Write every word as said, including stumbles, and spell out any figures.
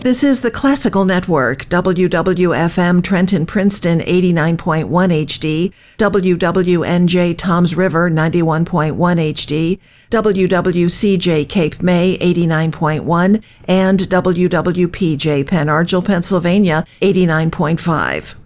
This is the Classical Network, W W F M Trenton Princeton eighty-nine point one H D, W W N J Toms River ninety-one point one H D, W W C J Cape May eighty-nine point one, and W W P J Penn Argyl, Pennsylvania eighty-nine point five.